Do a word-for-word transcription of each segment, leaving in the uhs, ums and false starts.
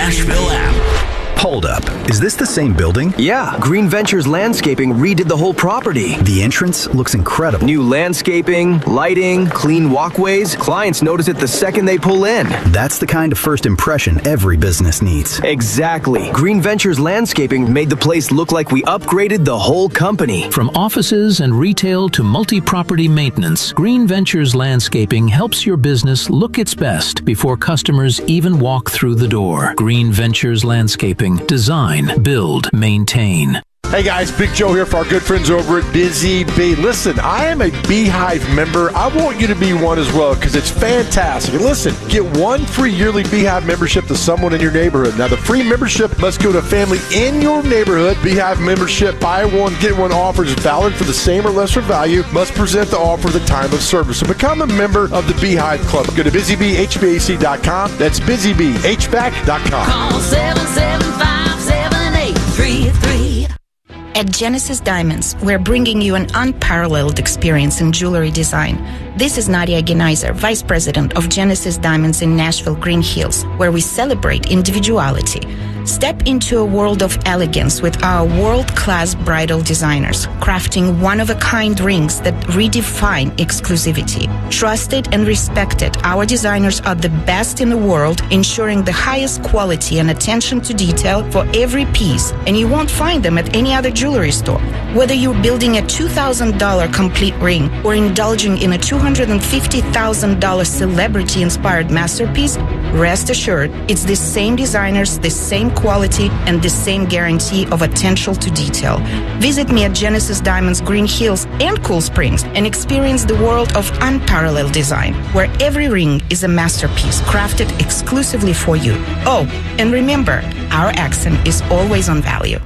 Nashville app. Hold up. Is this the same building? Yeah. Green Ventures Landscaping redid the whole property. The entrance looks incredible. New landscaping, lighting, clean walkways. Clients notice it the second they pull in. That's the kind of first impression every business needs. Exactly. Green Ventures Landscaping made the place look like we upgraded the whole company. From offices and retail to multi-property maintenance, Green Ventures Landscaping helps your business look its best before customers even walk through the door. Green Ventures Landscaping. Design, build, maintain. Hey guys, Big Joe here for our good friends over at Busy Bee. Listen, I am a Beehive member. I want you to be one as well because it's fantastic. And listen, get one free yearly Beehive membership to someone in your neighborhood. Now, the free membership must go to a family in your neighborhood. Beehive membership, buy one, get one offers valid for the same or lesser value. Must present the offer at the time of service. So become a member of the Beehive Club. Go to busy bee h v a c dot com. That's busy bee h v a c dot com. Call seven seven five, seven eight three three. At Genesis Diamonds, we're bringing you an unparalleled experience in jewelry design. This is Nadia Genaiser, Vice President of Genesis Diamonds in Nashville, Green Hills, where we celebrate individuality. Step into a world of elegance with our world-class bridal designers, crafting one-of-a-kind rings that redefine exclusivity. Trusted and respected, our designers are the best in the world, ensuring the highest quality and attention to detail for every piece, and you won't find them at any other jewelry store. Whether you're building a two thousand dollars complete ring or indulging in a two hundred fifty thousand dollars celebrity-inspired masterpiece, rest assured, it's the same designers, the same quality, and the same guarantee of attention to detail. Visit me at Genesis Diamonds Green Hills and Cool Springs and experience the world of unparalleled design, where every ring is a masterpiece crafted exclusively for you. Oh, and remember, our accent is always on value.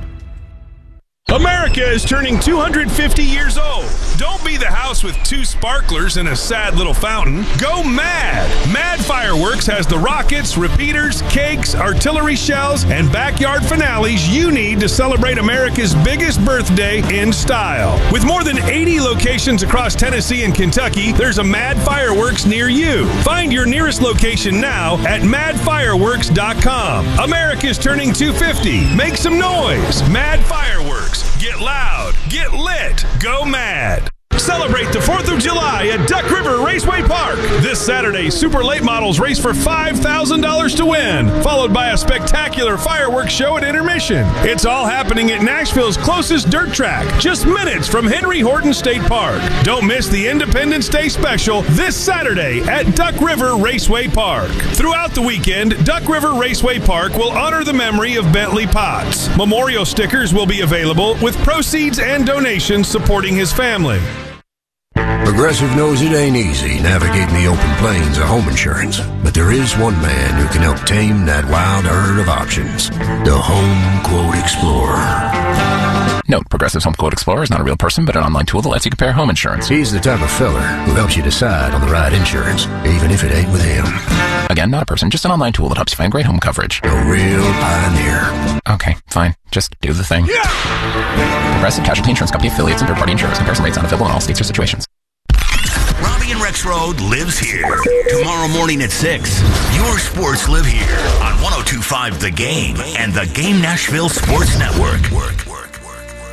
America is turning two hundred fifty years old. Don't be the house with two sparklers and a sad little fountain. Go mad! Mad Fireworks has the rockets, repeaters, cakes, artillery shells, and backyard finales you need to celebrate America's biggest birthday in style. With more than eighty locations across Tennessee and Kentucky, there's a Mad Fireworks near you. Find your nearest location now at mad fireworks dot com. America's turning two hundred fifty. Make some noise. Mad Fireworks. Get loud, get lit, go mad. Celebrate the fourth of July at Duck River Raceway Park. This Saturday, Super Late Models race for five thousand dollars to win, followed by a spectacular fireworks show at intermission. It's all happening at Nashville's closest dirt track, just minutes from Henry Horton State Park. Don't miss the Independence Day special this Saturday at Duck River Raceway Park. Throughout the weekend, Duck River Raceway Park will honor the memory of Bentley Potts. Memorial stickers will be available with proceeds and donations supporting his family. Progressive knows it ain't easy navigating the open plains of home insurance, but there is one man who can help tame that wild herd of options. The Home Quote Explorer. Note, Progressive's Home Quote Explorer is not a real person, but an online tool that lets you compare home insurance. He's the type of feller who helps you decide on the right insurance, even if it ain't with him. Again, not a person, just an online tool that helps you find great home coverage. A real pioneer. Okay, fine. Just do the thing. Yeah! Progressive Casualty Insurance Company affiliates and third-party insurers. Comparison rates not available in all states or situations. Robbie and Rex Road lives here. Tomorrow morning at six, your sports live here on one oh two point five The Game and the Game Nashville Sports Network. Work, work, work, work.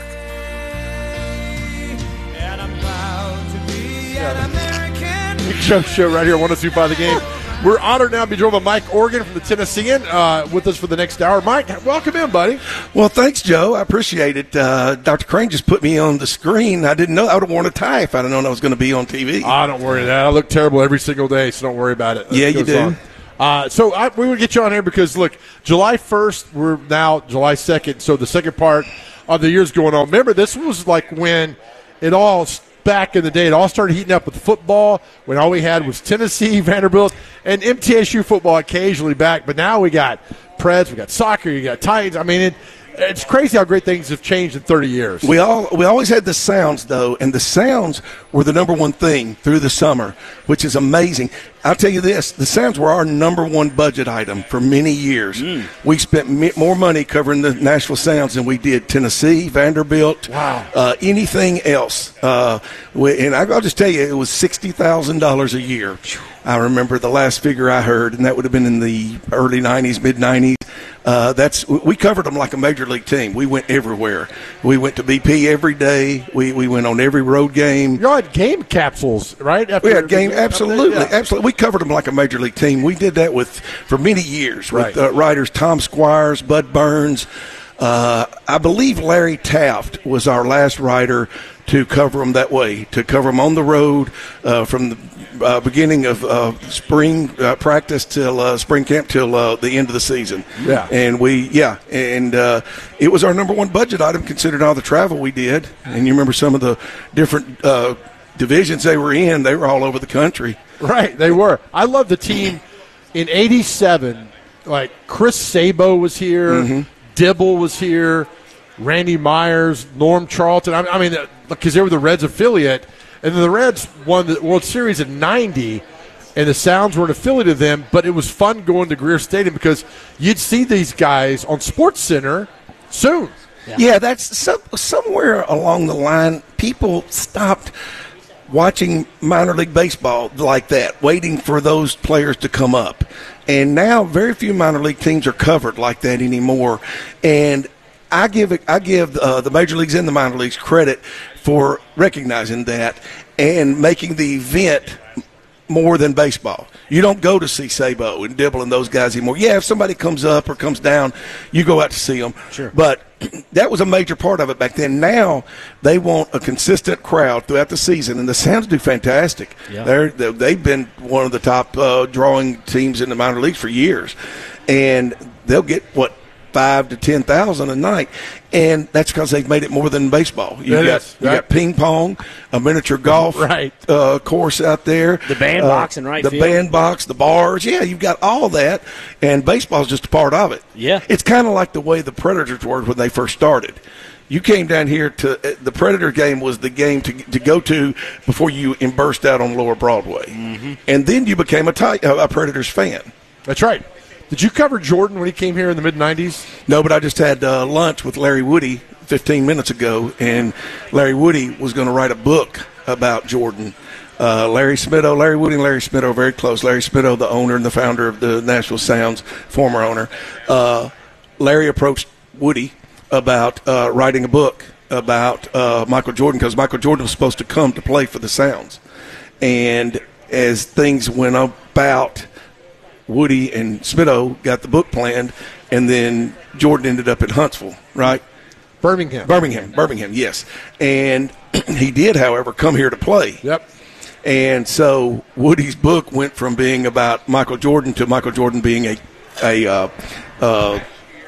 And I'm proud to be an American. Big Joe Show right here on one oh two point five The Game. We're honored now to be joined by Mike Organ from the Tennessean uh, with us for the next hour. Mike, welcome in, buddy. Well, thanks, Joe. I appreciate it. Uh, Doctor Crane just put me on the screen. I didn't know. I would have worn a tie if I'd have known I was going to be on T V. Oh, don't worry about that. I look terrible every single day, so don't worry about it. Yeah, you do. Uh, so I, we would get you on here because, look, July first, we're now July second, so the second part of the year's going on. Remember, this was like when it all started. Back in the day, it all started heating up with football when all we had was Tennessee, Vanderbilt, and M T S U football occasionally back. But now we got Preds, we got soccer, you got Titans. I mean, it, it's crazy how great things have changed in thirty years. We all we always had the sounds, though, and the sounds were the number one thing through the summer, which is amazing. I'll tell you this, the sounds were our number one budget item for many years. Mm. We spent me- more money covering the Nashville Sounds than we did Tennessee, Vanderbilt, wow. uh, anything else. Uh, we, and I'll just tell you, it was sixty thousand dollars a year. I remember the last figure I heard, and that would have been in the early nineties, mid-nineties. Uh, that's we covered them like a major league team. We went everywhere. We went to B P every day. We we went on every road game. You all had game capsules, right? After we had game, absolutely, yeah. absolutely. We covered them like a major league team. We did that with for many years right. with uh, writers Tom Squires, Bud Burns. Uh, I believe Larry Taft was our last writer to cover them that way, to cover them on the road uh, from the uh, beginning of uh, spring uh, practice till uh, spring camp till uh, the end of the season. Yeah. And we, yeah, and uh, it was our number one budget item considering all the travel we did. And you remember some of the different uh, divisions they were in, they were all over the country. Right, they were. I love the team in eighty-seven. Like Chris Sabo was here. Mm-hmm. Dibble was here, Randy Myers, Norm Charlton. I, I mean, because they were the Reds affiliate, and then the Reds won the World Series in ninety, and the Sounds were an affiliate of them, but it was fun going to Greer Stadium because you'd see these guys on Sports Center soon. Yeah, yeah that's some, somewhere along the line, people stopped watching minor league baseball like that, waiting for those players to come up. And now very few minor league teams are covered like that anymore. And I give it, I give uh, the major leagues and the minor leagues credit for recognizing that and making the event more than baseball. You don't go to see Sabo and Dibble and those guys anymore. Yeah, if somebody comes up or comes down, you go out to see them. Sure. But that was a major part of it back then. Now they want a consistent crowd throughout the season, and the Sounds do fantastic. Yeah. They're, they've been one of the top uh, drawing teams in the minor leagues for years. And they'll get, what, five to ten thousand a night, and that's because they've made it more than baseball. You it got is, you right. got ping pong, a miniature golf right. uh, course out there, the bandbox uh, and right the field. bandbox, the bars. Yeah, you've got all that, and baseball's just a part of it. Yeah, it's kind of like the way the Predators were when they first started. You came down here to the Predator game was the game to to go to before you burst out on Lower Broadway, mm-hmm. and then you became a, tie, a Predators fan. That's right. Did you cover Jordan when he came here in the mid nineties? No, but I just had uh, lunch with Larry Woody fifteen minutes ago, and Larry Woody was going to write a book about Jordan. Uh, Larry Smitto, Larry Woody and Larry Smitto are very close. Larry Smitto, the owner and the founder of the Nashville Sounds, former owner. Uh, Larry approached Woody about uh, writing a book about uh, Michael Jordan because Michael Jordan was supposed to come to play for the Sounds. And as things went about, Woody and Smitto got the book planned, and then Jordan ended up at Huntsville, right? Birmingham. Birmingham, Birmingham, yes. And he did, however, come here to play. Yep. And so Woody's book went from being about Michael Jordan to Michael Jordan being a a uh, uh,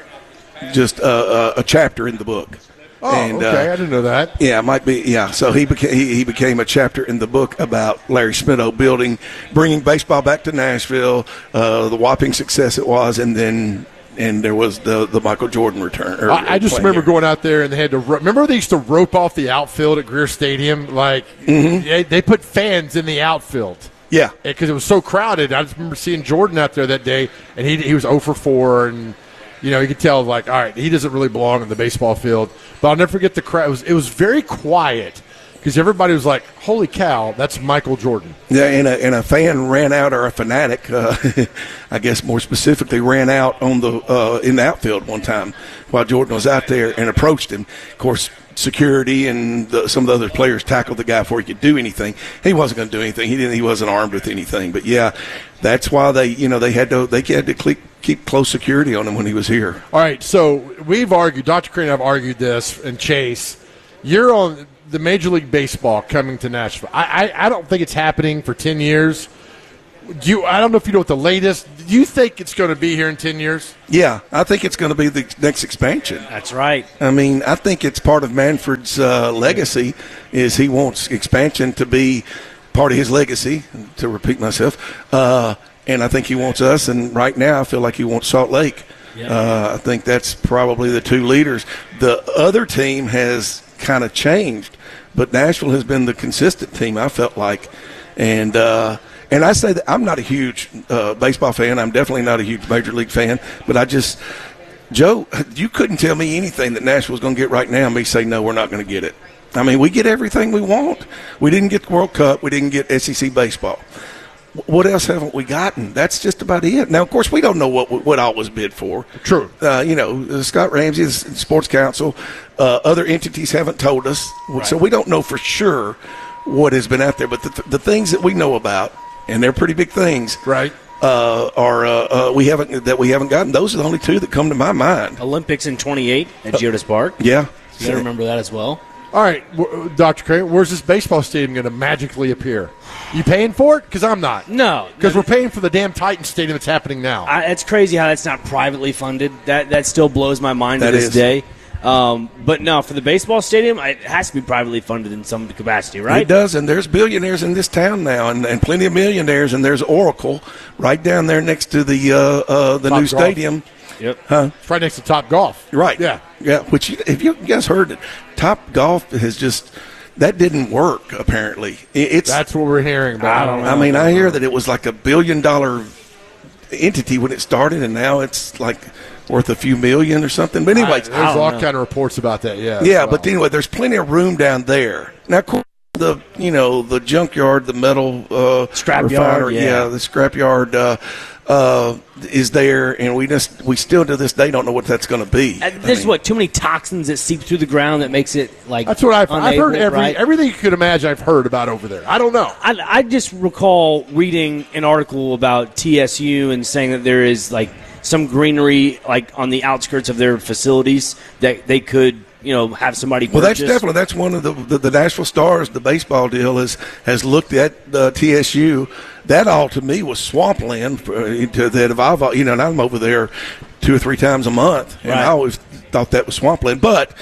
just a, a chapter in the book. Oh, and, okay. Uh, I didn't know that. Yeah, it might be. Yeah, so he became he, he became a chapter in the book about Larry Smitto building, bringing baseball back to Nashville, uh, the whopping success it was, and then and there was the, the Michael Jordan return. Or, I, I just remember here. going out there and they had to ro- remember they used to rope off the outfield at Greer Stadium, like mm-hmm. they, they put fans in the outfield. Yeah, because it was so crowded. I just remember seeing Jordan out there that day, and he he was oh for four and. You know, you could tell, like, all right, he doesn't really belong in the baseball field. But I'll never forget the crowd. It was, it was very quiet because everybody was like, holy cow, that's Michael Jordan. Yeah, and a, and a fan ran out, or a fanatic, uh, I guess more specifically, ran out on the uh, in the outfield one time while Jordan was out there and approached him. Of course, security and the, some of the other players tackled the guy before he could do anything. He wasn't going to do anything. He didn't. He wasn't armed with anything. But yeah, that's why they, you know, they had to they had to keep, keep close security on him when he was here. All right, so we've argued. Doctor Crane and I've argued this, and Chase, you're on the Major League Baseball coming to Nashville. I, I, I don't think it's happening for ten years. Do you? I don't know if you know what the latest. Do you think it's going to be here in ten years? Yeah, I think it's going to be the next expansion. That's right. I mean, I think it's part of Manfred's uh, legacy is he wants expansion to be part of his legacy, to repeat myself. Uh, and I think he wants us, and right now I feel like he wants Salt Lake. Yeah. Uh, I think that's probably the two leaders. The other team has kind of changed, but Nashville has been the consistent team, I felt like. And uh, and I say that I'm not a huge uh, baseball fan. I'm definitely not a huge Major League fan, but I just – Joe, you couldn't tell me anything that Nashville's going to get right now and me say, no, we're not going to get it. I mean, we get everything we want. We didn't get the World Cup. We didn't get S E C baseball. what else haven't we gotten? That's just about it. Now, of course, we don't know what what all was bid for. True. Uh, you know, Scott Ramsey, the Sports Council, uh, other entities haven't told us, right. So we don't know for sure what has been out there. But the, the things that we know about, and they're pretty big things, right? Uh, are uh, uh, we haven't that we haven't gotten. Those are the only two that come to my mind. Olympics in twenty-eight at Geodis Park. Yeah, you got to remember that as well. All right, Doctor Crane, where's this baseball stadium going to magically appear? You paying for it? Because I'm not. No. Because we're paying for the damn Titan Stadium that's happening now. I, it's crazy how that's not privately funded. That that still blows my mind that to this is. day. Um, but no, for the baseball stadium, it has to be privately funded in some capacity, right? It does, and there's billionaires in this town now, and, and plenty of millionaires, and there's Oracle right down there next to the uh, uh, the Top new golf. stadium. Yep. Huh? It's right next to Top Golf. Right. Yeah. Yeah. Which, if you guys heard it, Top Golf has just that didn't work. Apparently, it, it's that's what we're hearing about. I don't know. I mean, I hear that it was like a billion dollar entity when it started, and now it's like worth a few million or something. But anyway, there's all kind of reports about that. Yeah. Yeah, well. but anyway, there's plenty of room down there. Now, of course, the you know the junkyard, the metal uh, scrap refiner, yard, yeah. yeah, the scrap yard uh, uh, is there, and we just we still to this day don't know what that's going to be. Uh, there's I mean, what too many toxins that seep through the ground that makes it like that's what I've, unable, I've heard. Every right? everything you could imagine, I've heard about over there. I don't know. I, I just recall reading an article about T S U and saying that there is like some greenery like on the outskirts of their facilities that they could. You know, have somebody purchase. Well, that's definitely that's one of the, the the Nashville Stars. The baseball deal has has looked at uh, T S U. That all to me was swampland for, to that I've you know, and I'm over there two or three times a month, and right. I always thought that was swampland. But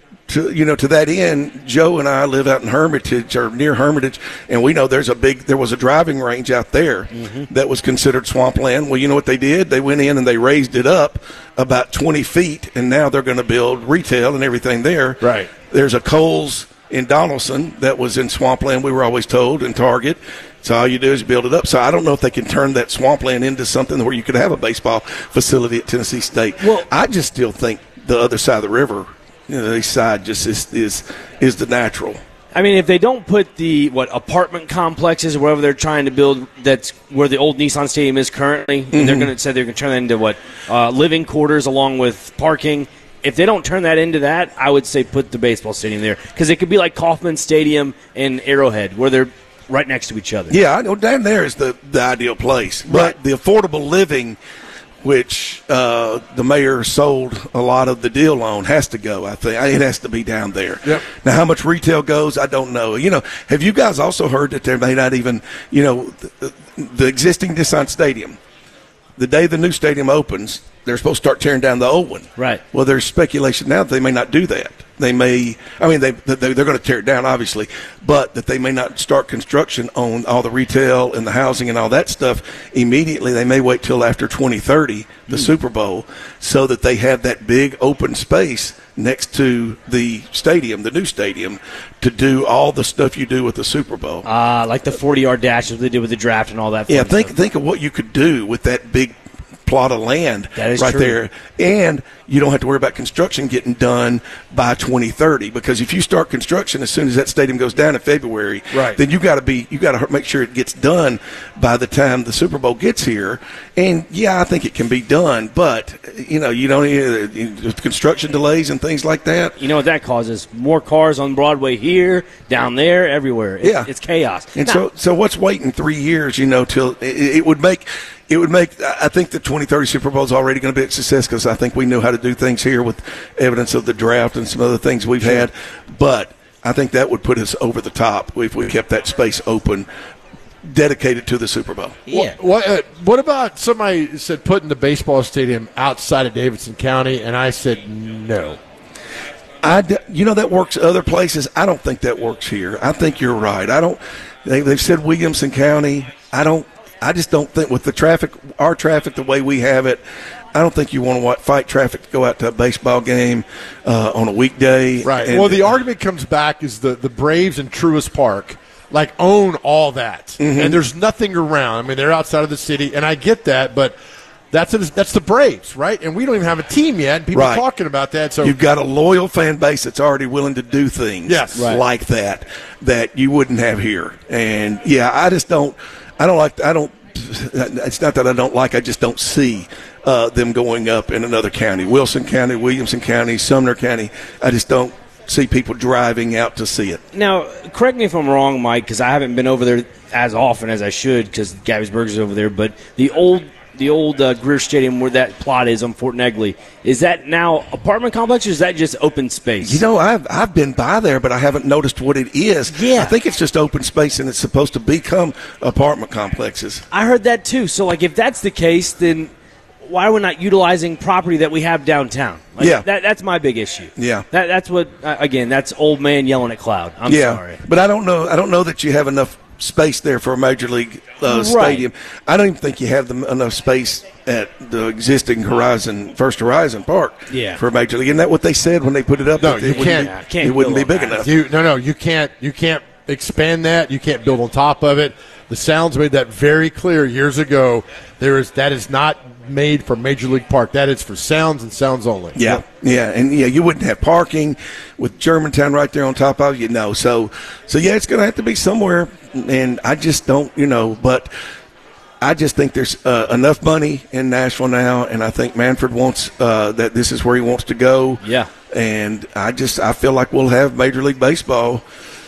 to you know, to that end, Joe and I live out in Hermitage or near Hermitage, and we know there's a big there was a driving range out there mm-hmm. that was considered swampland. Well, you know what they did? They went in and they raised it up about twenty feet, and now they're going to build retail and everything there. Right. There's a Kohl's in Donaldson that was in swampland, we were always told, and Target. So all you do is build it up. So I don't know if they can turn that swampland into something where you could have a baseball facility at Tennessee State. Well, I just still think the other side of the river, you know, the east side, just is is, is the natural. I mean, if they don't put the what apartment complexes or whatever they're trying to build, that's where the old Nissan Stadium is currently, mm-hmm. and they're going to say they're going to turn that into what uh, living quarters along with parking. If they don't turn that into that, I would say put the baseball stadium there because it could be like Kauffman Stadium and Arrowhead, where they're right next to each other. Yeah, I know down there is the the ideal place, but right. the affordable living, which uh, the mayor sold a lot of the deal on, has to go, I think. It has to be down there. Yep. Now, how much retail goes, I don't know. You know, have you guys also heard that there may not even, you know, the, the existing Nissan Stadium, the day the new stadium opens, they're supposed to start tearing down the old one. Right. Well, there's speculation now that they may not do that. They may, I mean, they, they, they're going to tear it down, obviously, but that they may not start construction on all the retail and the housing and all that stuff immediately. They may wait till after twenty thirty, the mm. Super Bowl, so that they have that big open space next to the stadium, the new stadium, to do all the stuff you do with the Super Bowl. Ah, uh, like the forty-yard dashes they did with the draft and all that. Yeah, think stuff. think of what you could do with that big plot of land that is right true. there, and you don't have to worry about construction getting done by twenty thirty, because if you start construction as soon as that stadium goes down in February, right. then you got to be you got to make sure it gets done by the time the Super Bowl gets here. And yeah, I think it can be done, but you know, you don't uh, construction delays and things like that. You know what that causes? More cars on Broadway here, down there, everywhere. It's, yeah, it's chaos. And now, so, so what's waiting three years? You know, till it, it would make. It would make, I think the twenty thirty Super Bowl is already going to be a success because I think we know how to do things here with evidence of the draft and some other things we've sure. had. But I think that would put us over the top if we kept that space open, dedicated to the Super Bowl. Yeah. What, what, uh, what about somebody said putting the baseball stadium outside of Davidson County, and I said no. I, you know, that works other places. I don't think that works here. I think you're right. I don't. They, they've said Williamson County. I don't. I just don't think with the traffic, our traffic, the way we have it, I don't think you want to fight traffic to go out to a baseball game uh, on a weekday. Right. And, well, the argument comes back is the, the Braves and Truist Park, like, own all that. Mm-hmm. And there's nothing around. I mean, they're outside of the city, and I get that, but that's a, that's the Braves, right? And we don't even have a team yet, and people right. are talking about that. So you've got a loyal fan base that's already willing to do things yes. right. like that that you wouldn't have here. And, yeah, I just don't – I don't like. I don't. It's not that I don't like. I just don't see uh, them going up in another county. Wilson County, Williamson County, Sumner County. I just don't see people driving out to see it. Now, correct me if I'm wrong, Mike, because I haven't been over there as often as I should because Gabby's over there. But the old the old uh, Greer Stadium where that plot is on Fort Negley, is that now apartment complex or is that just open space? You know, I've I've been by there, but I haven't noticed what it is. Yeah. I think it's just open space, and it's supposed to become apartment complexes. I heard that too. So, like, if that's the case, then why are we not utilizing property that we have downtown? Like, yeah. That, that's my big issue. Yeah. That, that's what, uh, again, that's old man yelling at cloud. I'm yeah. sorry. But I don't know. I don't know that you have enough space there for a major league uh, Right. stadium. I don't even think you have the, enough space at the existing Horizon First Horizon Park Yeah. for a major league. Isn't that what they said when they put it up? No, That you it wouldn't can't. be, it wouldn't be big enough. You, no, no, you can't. You can't expand that. You can't build on top of it. The Sounds made that very clear years ago. There is that is not made for Major League Park. That is for Sounds and Sounds only. Yeah, yeah, and yeah, you wouldn't have parking with Germantown right there on top of you. No, so so yeah, it's going to have to be somewhere, and I just don't, you know, but I just think there's uh, enough money in Nashville now, and I think Manfred wants uh, that this is where he wants to go. Yeah, and I just I feel like we'll have Major League Baseball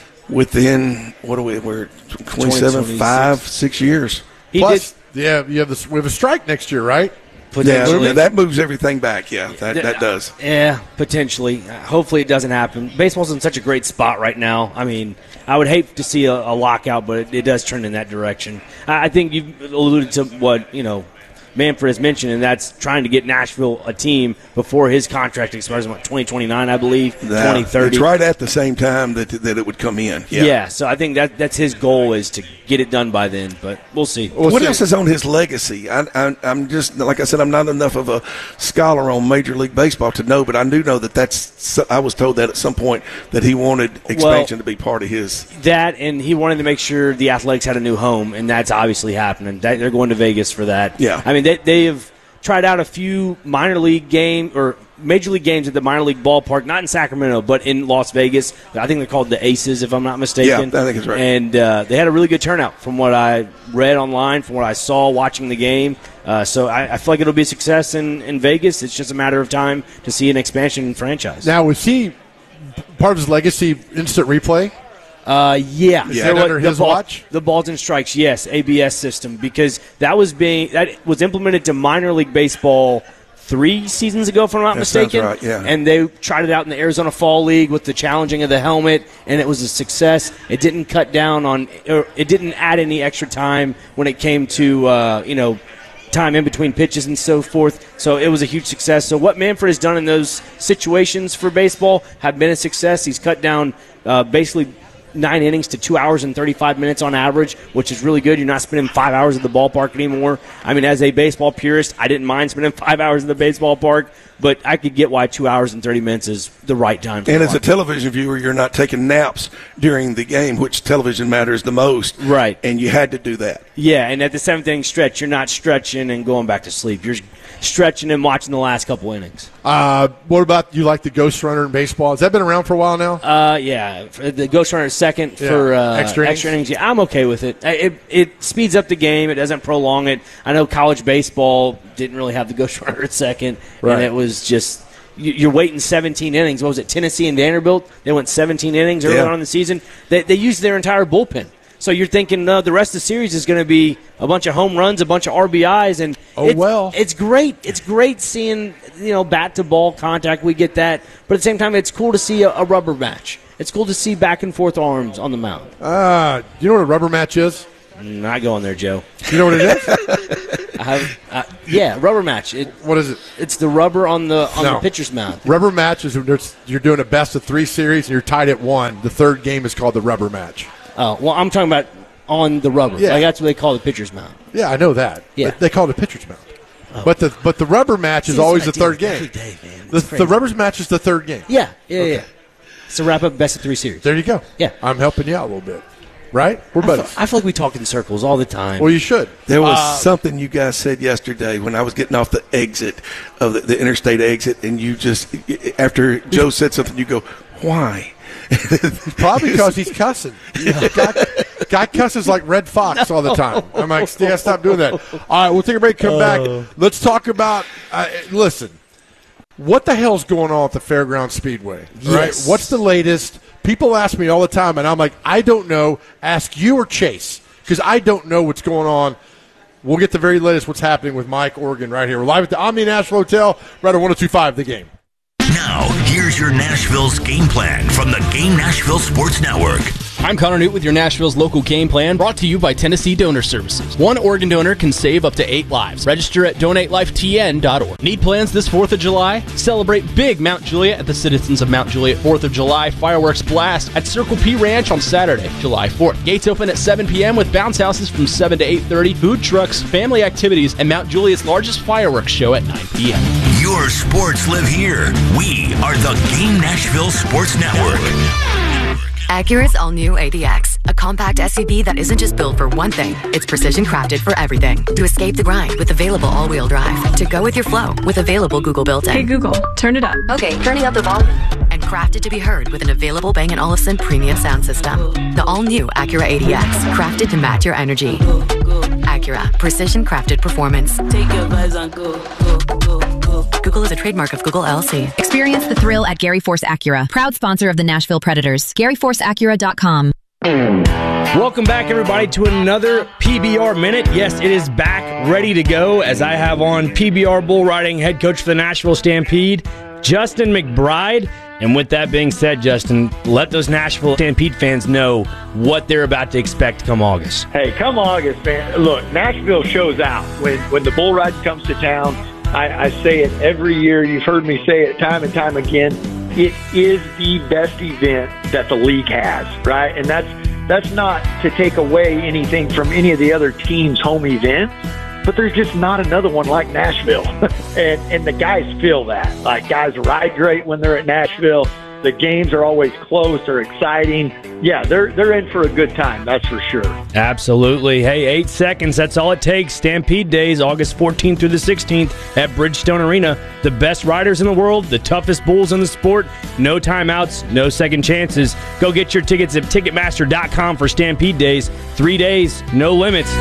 within what are we? We're twenty-seven, five, six years. He Plus, yeah, you have this. We have a strike next year, right? Yeah, that moves everything back. Yeah, that, that does. Yeah, potentially. Uh, hopefully it doesn't happen. Baseball's in such a great spot right now. I mean, I would hate to see a, a lockout, but it, it does turn in that direction. I, I think you've alluded to what, you know, Manfred has mentioned, and that's trying to get Nashville a team before his contract expires in what, twenty twenty-nine, I believe, That- twenty thirty. It's right at the same time that that it would come in. Yeah. Yeah. so I think that that's his goal is to get it done by then, but we'll see. what else is on his legacy? I, I, I'm just like I said, I'm not enough of a scholar on Major League Baseball to know, but I do know that that's. I was told that at some point that he wanted expansion to be part of his. That, and he wanted to make sure the Athletics had a new home, and that's obviously happening. That, they're going to Vegas for that. Yeah. I mean, they, they have tried out a few minor league game or major league games at the minor league ballpark, not in Sacramento, but in Las Vegas. I think they're called the Aces, if I'm not mistaken. Yeah, I think it's right. And uh, they had a really good turnout from what I read online, from what I saw watching the game. Uh, so I, I feel like it'll be a success in, in Vegas. It's just a matter of time to see an expansion franchise. Now, was he part of his legacy instant replay? Uh, yeah. Is There that wa- under the his ball- watch? The balls and strikes, yes, A B S system, because that was being that was implemented to minor league baseball three seasons ago, if I'm not That sounds mistaken. right, yeah. And they tried it out in the Arizona Fall League with the challenging of the helmet, and it was a success. It didn't cut down on, or it didn't add any extra time when it came to, uh, you know, time in between pitches and so forth. So it was a huge success. So what Manfred has done in those situations for baseball have been a success. He's cut down uh, basically nine innings to two hours and thirty-five minutes on average, which is really good. You're not spending five hours at the ballpark anymore. I mean, as a baseball purist, I didn't mind spending five hours at the baseball park, but I could get why two hours and thirty minutes is the right time. And as a television viewer, you're not taking naps during the game, which television matters the most. Right. And you had to do that. Yeah, and at the seventh inning stretch, you're not stretching and going back to sleep. You're stretching and watching the last couple innings. Uh, what about you like the Ghost Runner in baseball? Has that been around for a while now? Uh, yeah, for the Ghost Runner second Yeah. for uh, Extra extra, innings? innings. Yeah, I'm okay with it. It it speeds up the game. It doesn't prolong it. I know college baseball didn't really have the Ghost Runner at second, Right. and it was just you- you're waiting seventeen innings. What was it? Tennessee and Vanderbilt. They went seventeen innings early Yeah. on in the season. They they used their entire bullpen. So you're thinking uh, the rest of the series is going to be a bunch of home runs, a bunch of R B Is, and Oh, it's, well. it's great. It's great seeing you know bat to ball contact. We get that, but at the same time, it's cool to see a, a rubber match. It's cool to see back and forth arms on the mound. Uh, do you know what a rubber match is? Not going there, Joe. You know what it is? I have, uh, yeah, rubber match. It, what is it? It's the rubber on the on No. the pitcher's mound. Rubber match is when there's- you're doing a best of three series and you're tied at one. The third game is called the rubber match. Oh, well, I'm talking about on the rubber. Yeah. Like that's what they call the pitcher's mound. Yeah, I know that. Yeah. But they call it a pitcher's mound. But the but the rubber match is See, always that's the what I third do game. every day, man. The, It's the crazy. rubber's match is the third game. Yeah, yeah, Okay. yeah. It's a wrap up best of three series. There you go. Yeah. I'm helping you out a little bit. Right? We're I feel, buddies. I feel like we talk in circles all the time. Well, you should. There was Uh, something you guys said yesterday when I was getting off the exit of the, the interstate exit, and you just, after Joe said something, you go, why? Probably because he's cussing. Guy, guy cusses like Red Fox all the time. I'm like, yeah, stop doing that. All right, we'll take a break, come uh, back. Let's talk about, uh, listen, what the hell's going on at the Fairgrounds Speedway? Yes. Right? What's the latest? People ask me all the time, and I'm like, I don't know. Ask you or Chase, because I don't know what's going on. We'll get the very latest what's happening with Mike Organ right here. We're live at the Omni Nashville Hotel, right at one oh two point five The Game. Now, here's your Nashville's game plan from the Game Nashville Sports Network. I'm Connor Newt with your Nashville's local game plan, brought to you by Tennessee Donor Services. One organ donor can save up to eight lives. Register at donate life t n dot org. Need plans this fourth of July? Celebrate big Mount Juliet at the Citizens of Mount Juliet fourth of July Fireworks Blast at Circle P Ranch on Saturday, July fourth. Gates open at seven p.m. with bounce houses from seven to eight thirty, food trucks, family activities, and Mount Juliet's largest fireworks show at nine p.m. Your sports live here. We are the Game Nashville Sports Network. Acura's all-new A D X, a compact S U V that isn't just built for one thing, it's precision crafted for everything. To escape the grind with available all-wheel drive. To go with your flow with available Google built-in. Hey Google, turn it up. Okay, turning up the volume. And crafted to be heard with an available Bang and Olufsen premium sound system. The all-new Acura A D X, crafted to match your energy. Acura, precision crafted performance. Take your vibes on go, go, go, go. Google is a trademark of Google L L C. Experience the thrill at Gary Force Acura, proud sponsor of the Nashville Predators. Gary Force Acura dot com. Welcome back, everybody, to another P B R Minute. Yes, it is back, ready to go, as I have on P B R Bull Riding head coach for the Nashville Stampede, Justin McBride. And with that being said, Justin, let those Nashville Stampede fans know what they're about to expect come August. Hey, come August, man. Look, Nashville shows out. When when the bull ride comes to town, I, I say it every year. You've heard me say it time and time again. It is the best event that the league has, right? And that's that's not to take away anything from any of the other teams' home events, but there's just not another one like Nashville. and and the guys feel that. Like, guys ride great when they're at Nashville. The games are always close. They're exciting. Yeah, they're they're in for a good time, that's for sure. Absolutely. Hey, eight seconds, that's all it takes. Stampede Days, August fourteenth through the sixteenth at Bridgestone Arena. The best riders in the world, the toughest bulls in the sport. No timeouts, no second chances. Go get your tickets at Ticketmaster dot com for Stampede Days. Three days, no limits.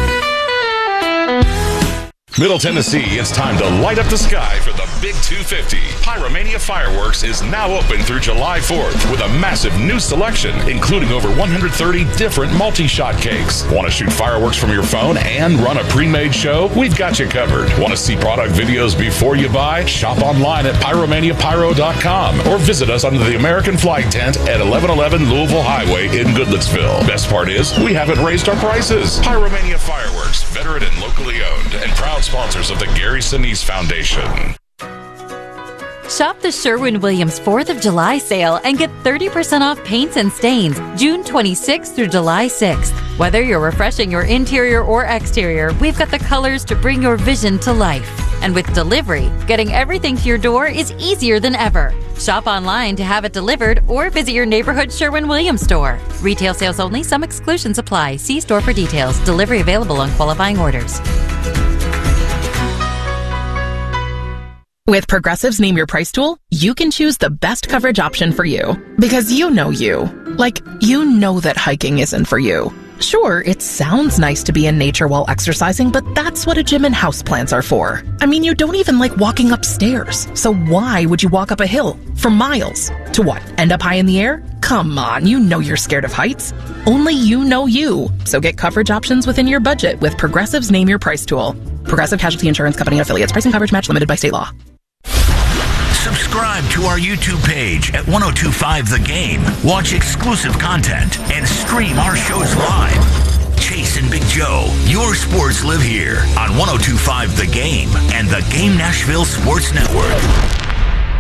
Middle Tennessee, it's time to light up the sky for the Big two fifty. Pyromania Fireworks is now open through July fourth with a massive new selection, including over one hundred thirty different multi-shot cakes. Want to shoot fireworks from your phone and run a pre-made show? We've got you covered. Want to see product videos before you buy? Shop online at pyromania pyro dot com or visit us under the American flag tent at eleven eleven Louisville Highway in Goodlettsville. Best part is, we haven't raised our prices. Pyromania Fireworks, veteran and locally owned, and proud sponsors of the Gary Sinise Foundation. Shop the Sherwin-Williams fourth of July sale and get thirty percent off paints and stains June twenty-sixth through July sixth. Whether you're refreshing your interior or exterior, we've got the colors to bring your vision to life. And with delivery, getting everything to your door is easier than ever. Shop online to have it delivered or visit your neighborhood Sherwin-Williams store. Retail sales only. Some exclusions apply. See store for details. Delivery available on qualifying orders. With Progressive's Name Your Price tool, you can choose the best coverage option for you. Because you know you. Like, you know that hiking isn't for you. Sure, it sounds nice to be in nature while exercising, but that's what a gym and houseplants are for. I mean, you don't even like walking upstairs. So why would you walk up a hill for miles? To what, end up high in the air? Come on, you know you're scared of heights. Only you know you. So get coverage options within your budget with Progressive's Name Your Price tool. Progressive Casualty Insurance Company and affiliates. Price and coverage match limited by state law. Subscribe to our YouTube page at ten twenty-five The Game. Watch exclusive content and stream our shows live. Chase and Big Joe, your sports live here on ten twenty-five The Game and the Game Nashville Sports Network.